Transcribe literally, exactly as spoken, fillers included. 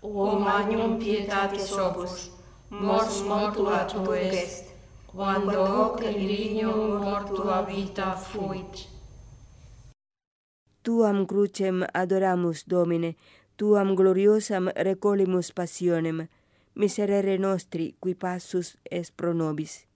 O magnum pietatis opus, mors mortua tu est, quando hoc in lignum mortua vita fuit. Tuam crucem adoramus, Domine, tuam gloriosam recolimus passionem, miserere nostri qui passus est pro nobis.